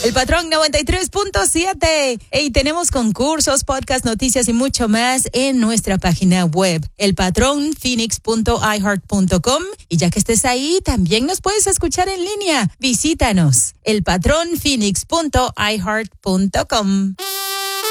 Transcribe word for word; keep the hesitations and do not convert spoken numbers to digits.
El Patrón noventa y tres punto siete. Y tenemos concursos, podcast, noticias y mucho más en nuestra página web, el patrón phoenix punto i heart punto com. Y ya que estés ahí, también nos puedes escuchar en línea. Visítanos, el patrón phoenix punto i heart punto com.